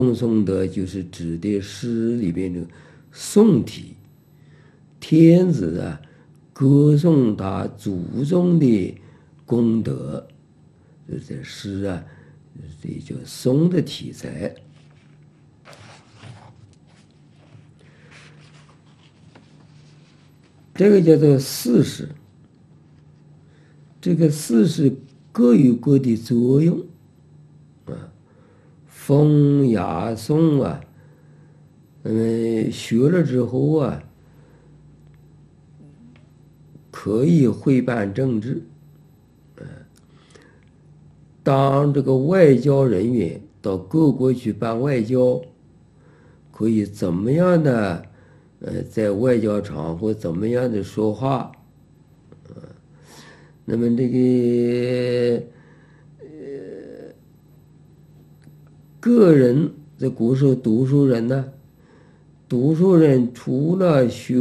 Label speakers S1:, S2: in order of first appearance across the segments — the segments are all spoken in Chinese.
S1: 颂德就是指的诗里边的颂体，天子啊歌颂他祖宗的功德，这诗啊，这叫颂的题材。这个叫做四时，这个四时各有各的作用啊。风雅颂啊，学了之后啊，可以会办政治。当这个外交人员到各国去办外交，可以怎么样的在外交场合怎么样的说话，那么这个个人在古时候读书人呢，读书人除了学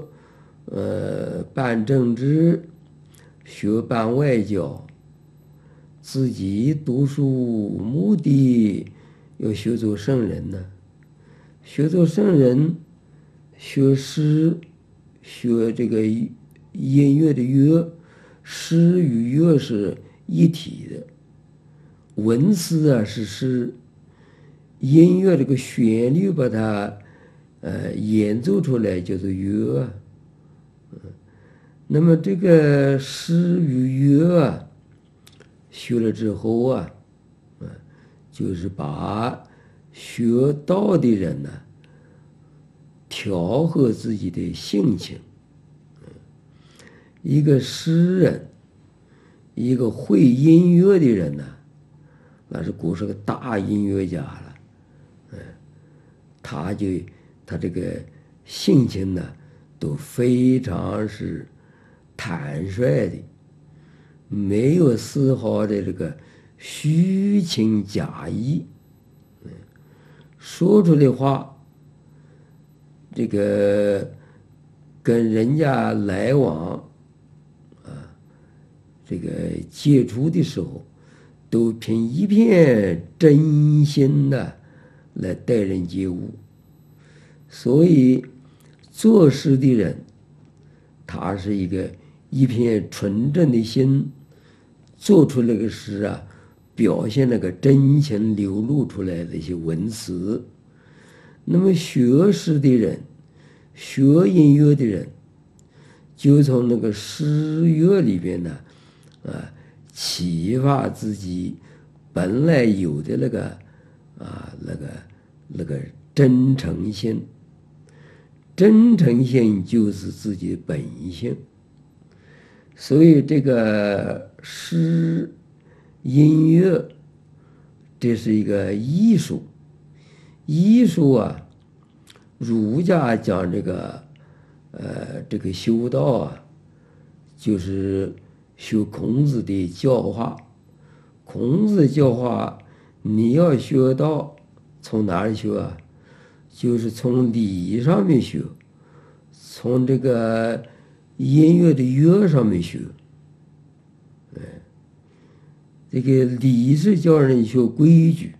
S1: 办政治、学办外交，自己读书目的要学做圣人呢。学做圣人，学诗，学这个音乐的乐，诗与乐是一体的。文词啊是诗，音乐这个旋律把它演奏出来叫做乐。那么这个诗与乐啊，学了之后啊，就是把学道的人呢，调和自己的性情。一个诗人，一个会音乐的人呢，那是古时候个大音乐家了。他这个性情呢，都非常是坦率的，没有丝毫的这个虚情假意。说出的话，这个跟人家来往这个接触的时候，都凭一片真心的来待人接物。所以作诗的人，他是一片纯正的心，做出那个诗啊，表现那个真情流露出来的一些文词。那么学诗的人，学音乐的人，就从那个诗乐里边呢，启发自己本来有的那个真诚心。真诚心就是自己的本性。所以这个诗音乐，这是一个艺术。艺术啊，儒家讲这个修道啊，就是学孔子的教化。孔子教化，你要学道，从哪里学啊？就是从礼上面学，从这个音乐的乐上面学。这个礼是叫人学规矩，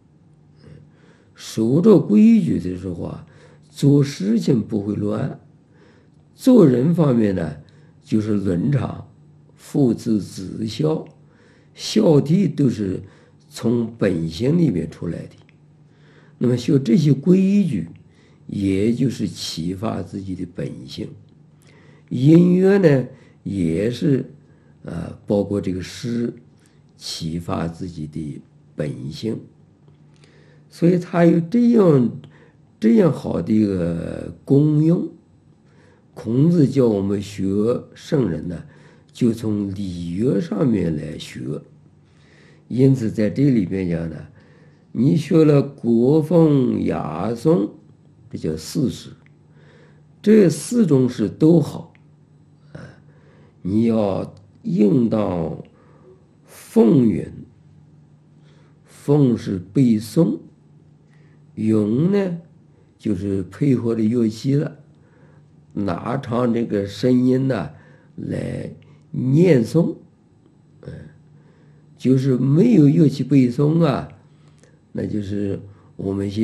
S1: 守着规矩的时候啊，做事情不会乱。做人方面呢，就是伦常、父慈子孝，孝悌都是从本性里面出来的。那么学这些规矩，也就是启发自己的本性。音乐呢，也是包括这个诗，启发自己的本性。所以它有这样好的一个功用。孔子叫我们学圣人呢，就从礼乐上面来学。因此在这里边讲呢，你学了国风雅颂，这叫四时，这四种诗都好。你要应当奉允。奉是背诵，咏呢就是配合的乐器了，拿唱这个声音呢来念诵。就是没有乐器背诵啊，那就是我们